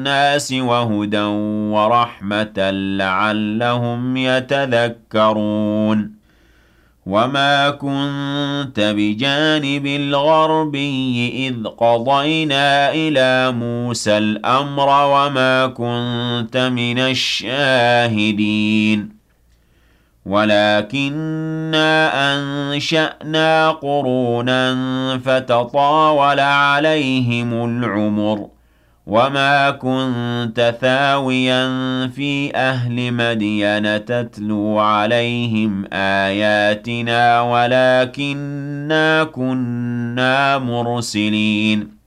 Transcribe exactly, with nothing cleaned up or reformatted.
الناس وهدى ورحمة لعلهم يتذكرون وما كنت بجانب الغربي إذ قضينا إلى موسى الأمر وما كنت من الشاهدين ولكننا أنشأنا قرونا فتطاول عليهم العمر وما كنت ثاويا في أهل مدين تتلو عليهم آياتنا ولكننا كنا مرسلين